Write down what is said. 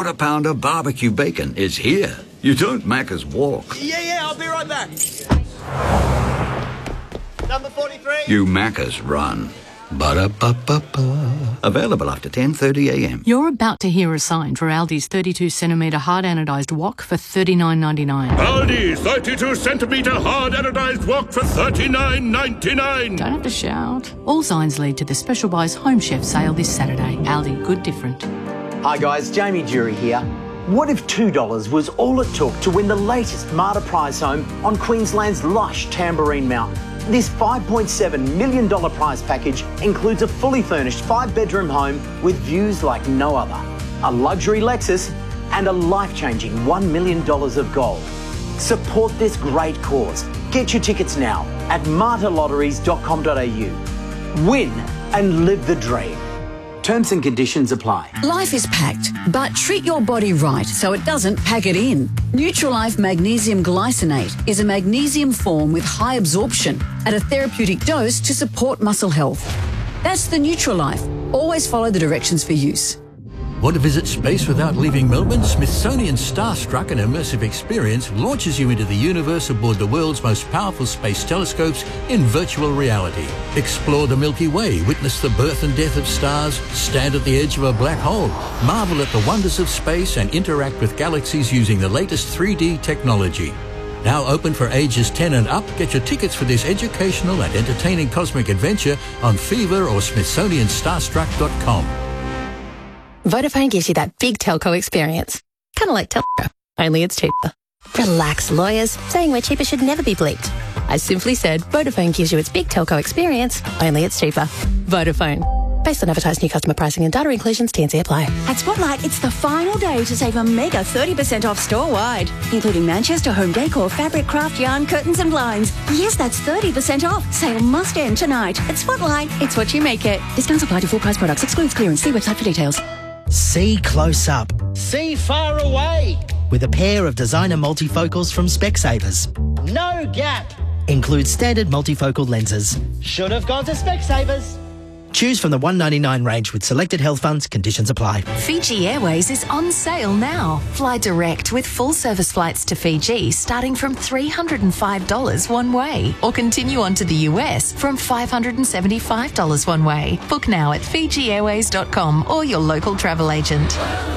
Quarter Pounder barbecue bacon is here. You don't Macca's walk. Yeah, I'll be right back. Number 43. You Macca's run. Ba-da-ba-ba-ba. Available after 10:30 a.m. You're about to hear a sign for Aldi's 32cm hard anodised wok for $39.99. Aldi 32cm hard anodised wok for $39.99. Don't have to shout. All signs lead to the Special Buys Home Chef sale this Saturday. Aldi, good different. Hi guys, Jamie Jury here. What if $2 was all it took to win the latest Marta prize home on Queensland's lush Tamborine Mountain? This $5.7 million prize package includes a fully furnished 5-bedroom home with views like no other, a luxury Lexus and a life-changing $1 million of gold. Support this great cause. Get your tickets now at martalotteries.com.au. Win and live the dream. Terms and conditions apply. Life is packed, but treat your body right so it doesn't pack it in. Nutrilife Magnesium Glycinate is a magnesium form with high absorption at a therapeutic dose to support muscle health. That's the Nutrilife. Always follow the directions for use. Want to visit space without leaving Melbourne? Smithsonian's Starstruck, an immersive experience, launches you into the universe aboard the world's most powerful space telescopes in virtual reality. Explore the Milky Way, witness the birth and death of stars, stand at the edge of a black hole, marvel at the wonders of space and interact with galaxies using the latest 3D technology. Now open for ages 10 and up. Get your tickets for this educational and entertaining cosmic adventure on Fever or SmithsonianStarstruck.com. Vodafone gives you that big telco experience. Kind of like telco, only it's cheaper. Relax, lawyers. Saying we're cheaper should never be bleeped. I simply said Vodafone gives you its big telco experience, only it's cheaper. Vodafone. Based on advertised new customer pricing and data inclusions, T&C apply. At Spotlight, it's the final day to save a mega 30% off store-wide, including Manchester home decor, fabric, craft, yarn, curtains and blinds. Yes, that's 30% off. Sale must end tonight. At Spotlight, it's what you make it. Discounts apply to full price products. Excludes clearance. See website for details. See close up. See far away. With a pair of designer multifocals from Specsavers. No gap. Includes standard multifocal lenses. Should have gone to Specsavers. Choose from the $199 range with selected health funds. Conditions apply. Fiji Airways is on sale now. Fly direct with full service flights to Fiji starting from $305 one way, or continue on to the US from $575 one way. Book now at FijiAirways.com or your local travel agent.